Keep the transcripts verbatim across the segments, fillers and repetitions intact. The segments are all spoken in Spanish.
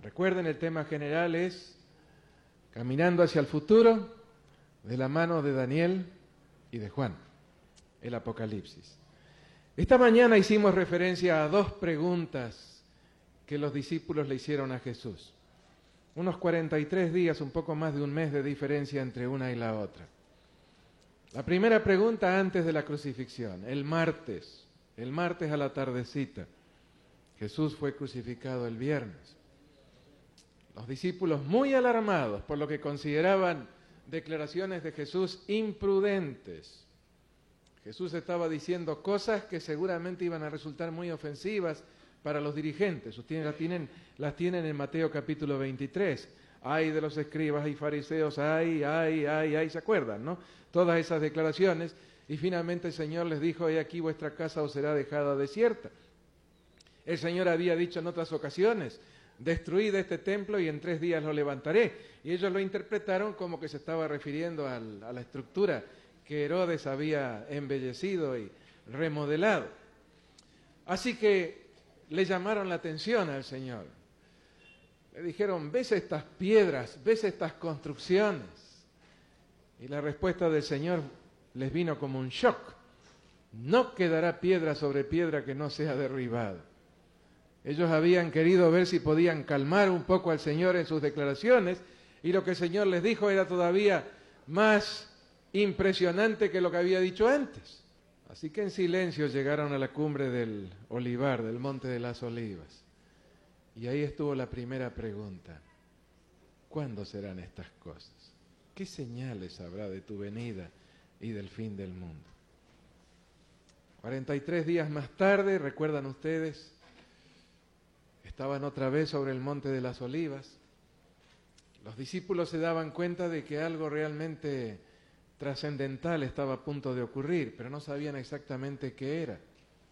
Recuerden, el tema general es Caminando hacia el futuro de la mano de Daniel y de Juan, el Apocalipsis. Esta mañana hicimos referencia a dos preguntas que los discípulos le hicieron a Jesús. Unos cuarenta y tres días, un poco más de un mes de diferencia entre una y la otra. La primera pregunta antes de la crucifixión, el martes, el martes a la tardecita. Jesús fue crucificado el viernes. Los discípulos, muy alarmados por lo que consideraban declaraciones de Jesús imprudentes. Jesús estaba diciendo cosas que seguramente iban a resultar muy ofensivas para los dirigentes. Ustedes las tienen, las tienen en Mateo capítulo veintitrés. Ay de los escribas y fariseos, ay, ay, ay, ay, ¿se acuerdan, no? Todas esas declaraciones. Y finalmente el Señor les dijo, he aquí vuestra casa os será dejada desierta. El Señor había dicho en otras ocasiones, destruid este templo y en tres días lo levantaré. Y ellos lo interpretaron como que se estaba refiriendo al, a la estructura que Herodes había embellecido y remodelado. Así que le llamaron la atención al Señor. Le dijeron, ¿ves estas piedras? ¿Ves estas construcciones? Y la respuesta del Señor les vino como un shock. No quedará piedra sobre piedra que no sea derribada. Ellos habían querido ver si podían calmar un poco al Señor en sus declaraciones, y lo que el Señor les dijo era todavía más impresionante que lo que había dicho antes. Así que en silencio llegaron a la cumbre del Olivar, del Monte de las Olivas. Y ahí estuvo la primera pregunta. ¿Cuándo serán estas cosas? ¿Qué señales habrá de tu venida y del fin del mundo? cuarenta y tres días más tarde, ¿recuerdan ustedes? Estaban otra vez sobre el Monte de las Olivas. Los discípulos se daban cuenta de que algo realmente trascendental estaba a punto de ocurrir, pero no sabían exactamente qué era.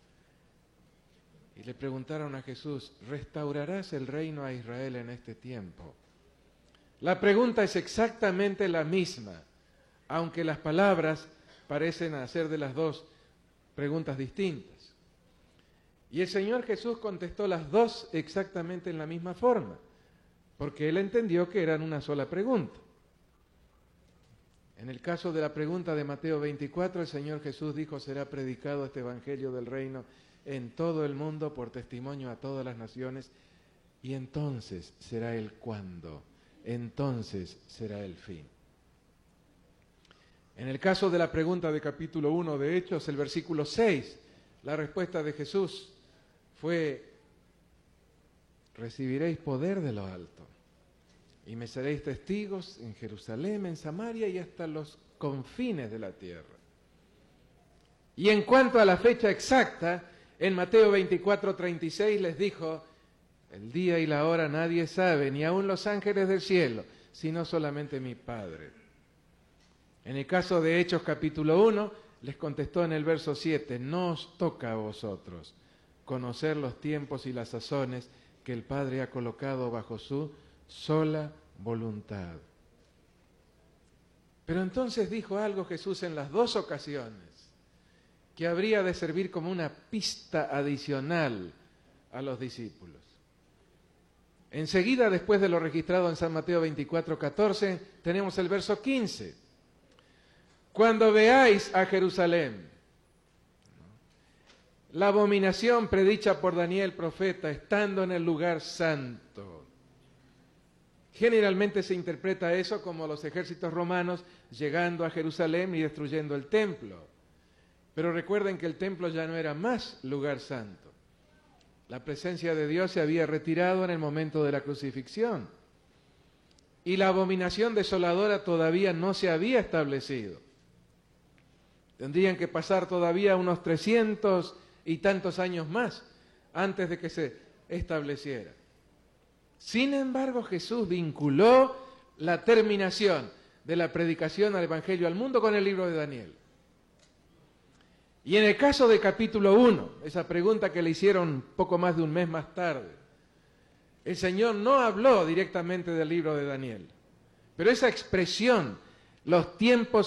Y le preguntaron a Jesús, ¿restaurarás el reino a Israel en este tiempo? La pregunta es exactamente la misma, aunque las palabras parecen hacer de las dos preguntas distintas. Y el Señor Jesús contestó las dos exactamente en la misma forma, porque Él entendió que eran una sola pregunta. En el caso de la pregunta de Mateo veinticuatro, el Señor Jesús dijo, será predicado este evangelio del reino en todo el mundo por testimonio a todas las naciones, y entonces será el cuándo, entonces será el fin. En el caso de la pregunta de capítulo uno de Hechos, el versículo seis, la respuesta de Jesús fue, recibiréis poder de lo alto y me seréis testigos en Jerusalén, en Samaria y hasta los confines de la tierra. Y en cuanto a la fecha exacta, en Mateo veinticuatro, treinta y seis les dijo, el día y la hora nadie sabe, ni aun los ángeles del cielo, sino solamente mi Padre. En el caso de Hechos capítulo uno, les contestó en el verso siete, no os toca a vosotros conocer los tiempos y las sazones que el Padre ha colocado bajo su sola voluntad. Pero entonces dijo algo Jesús en las dos ocasiones, que habría de servir como una pista adicional a los discípulos. Enseguida, después de lo registrado en San Mateo veinticuatro, catorce, tenemos el verso quince. Cuando veáis a Jerusalén, la abominación predicha por Daniel profeta, estando en el lugar santo. Generalmente se interpreta eso como los ejércitos romanos llegando a Jerusalén y destruyendo el templo. Pero recuerden que el templo ya no era más lugar santo. La presencia de Dios se había retirado en el momento de la crucifixión. Y la abominación desoladora todavía no se había establecido. Tendrían que pasar todavía unos trescientos y tantos años más antes de que se estableciera. Sin embargo, Jesús vinculó la terminación de la predicación al Evangelio al mundo con el libro de Daniel. Y en el caso del capítulo uno, esa pregunta que le hicieron poco más de un mes más tarde, el Señor no habló directamente del libro de Daniel, pero esa expresión, los tiempos